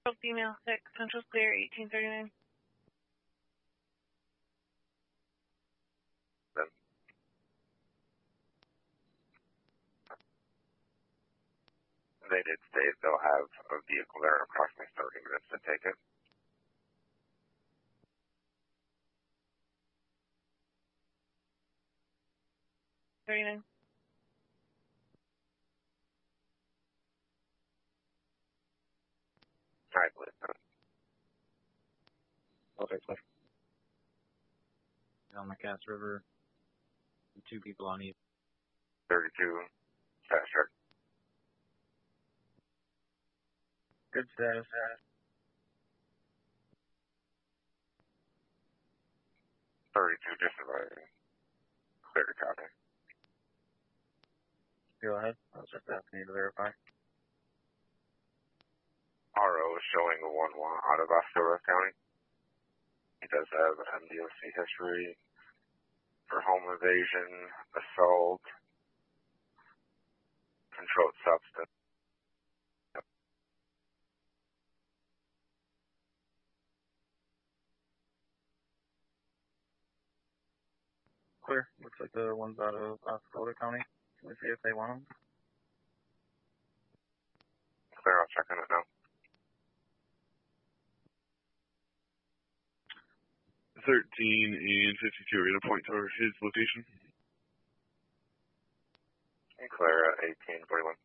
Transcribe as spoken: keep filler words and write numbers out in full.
Female six, Central clear, eighteen thirty-nine. Then. They did state they'll have a vehicle there in approximately thirty minutes to take it. thirty-nine. I believe so. Okay, please. On the Cass River, two people on each. thirty-two, fast check. Good status. thirty-two, just arriving. Clear to copy. Go ahead. I was just asking you to verify. R O is showing a one one out of Osceola County. He does have an M D O C history for home invasion, assault, controlled substance. Clear. Looks like the ones out of Osceola County. Can we see if they want them? Clear, I'll check on it now. thirteen and fifty-two are going to point toward his location. And clear at eighteen forty-one.